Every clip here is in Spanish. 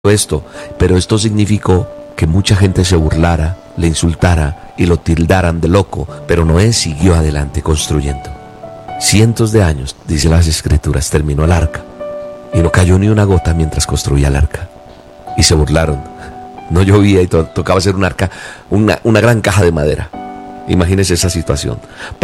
esto, pero esto significó que mucha gente se burlara, le insultara y lo tildaran de loco, pero Noé siguió adelante construyendo. Cientos de años, dice las Escrituras, terminó el arca y no cayó ni una gota mientras construía el arca. Y se burlaron. No llovía y tocaba hacer un arca, una gran caja de madera. Imagínense esa situación.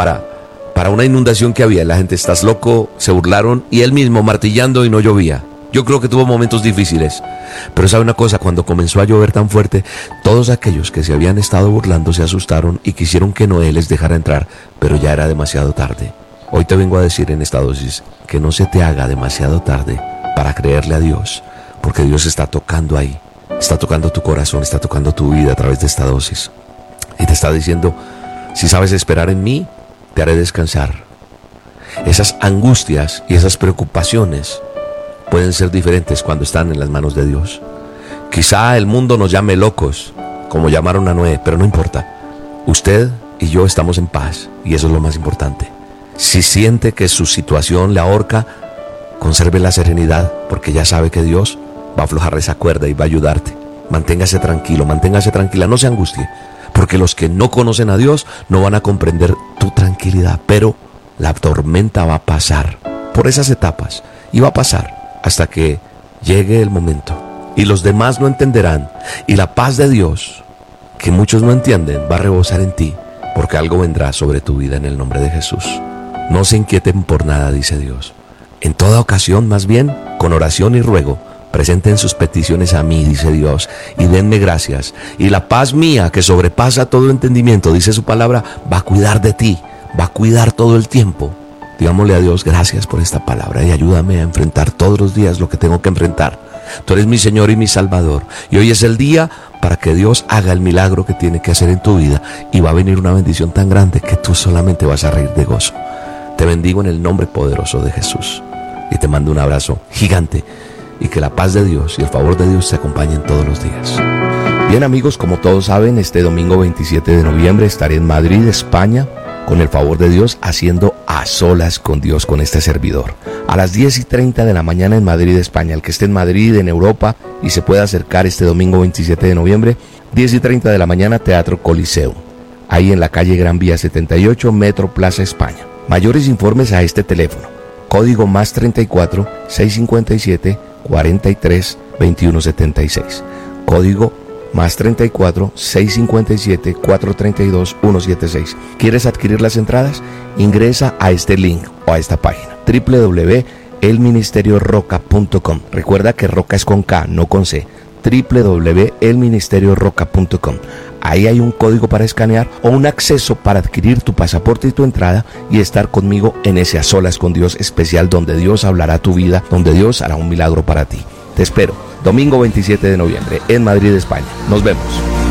Para una inundación que había, la gente, estás loco, se burlaron, y él mismo martillando y no llovía. Yo creo que tuvo momentos difíciles, pero sabe una cosa, cuando comenzó a llover tan fuerte, todos aquellos que se habían estado burlando se asustaron y quisieron que Noé les dejara entrar, pero ya era demasiado tarde. Hoy te vengo a decir en esta dosis que no se te haga demasiado tarde para creerle a Dios, porque Dios está tocando ahí, está tocando tu corazón, está tocando tu vida a través de esta dosis, y te está diciendo: si sabes esperar en mí, te haré descansar. Esas angustias y esas preocupaciones pueden ser diferentes cuando están en las manos de Dios. Quizá el mundo nos llame locos, como llamaron a Noé, pero no importa. Usted y yo estamos en paz, y eso es lo más importante. Si siente que su situación le ahorca, conserve la serenidad, porque ya sabe que Dios va a aflojar esa cuerda y va a ayudarte. Manténgase tranquilo, manténgase tranquila, no se angustie, porque los que no conocen a Dios no van a comprender tu tranquilidad, pero la tormenta va a pasar por esas etapas, y va a pasar hasta que llegue el momento, y los demás no entenderán, y la paz de Dios, que muchos no entienden, va a rebosar en ti, porque algo vendrá sobre tu vida en el nombre de Jesús. No se inquieten por nada, dice Dios. En toda ocasión, más bien, con oración y ruego, presenten sus peticiones a mí, dice Dios, y denme gracias, y la paz mía, que sobrepasa todo entendimiento, dice su palabra, va a cuidar de ti, va a cuidar todo el tiempo. Digámosle a Dios: gracias por esta palabra, y ayúdame a enfrentar todos los días lo que tengo que enfrentar. Tú eres mi Señor y mi Salvador, y hoy es el día para que Dios haga el milagro que tiene que hacer en tu vida, y va a venir una bendición tan grande que tú solamente vas a reír de gozo. Te bendigo en el nombre poderoso de Jesús, y te mando un abrazo gigante, y que la paz de Dios y el favor de Dios te acompañen todos los días. Bien, amigos, como todos saben, este domingo 27 de noviembre estaré en Madrid, España, con el favor de Dios, haciendo A Solas con Dios con este servidor. A las 10:30 de la mañana en Madrid, España. El que esté en Madrid, en Europa, y se pueda acercar este domingo 27 de noviembre, 10:30 de la mañana, Teatro Coliseo. Ahí en la calle Gran Vía 78, Metro Plaza España. Mayores informes a este teléfono. Código +34 657 43 21 76. Código +34 657 432 176. ¿Quieres adquirir las entradas? Ingresa a este link o a esta página: www.elministerioroca.com. Recuerda que Roca es con K, no con C. www.elministerioroca.com. Ahí hay un código para escanear o un acceso para adquirir tu pasaporte y tu entrada, y estar conmigo en ese A Solas con Dios especial, donde Dios hablará a tu vida, donde Dios hará un milagro para ti. Te espero, domingo 27 de noviembre, en Madrid, España. Nos vemos.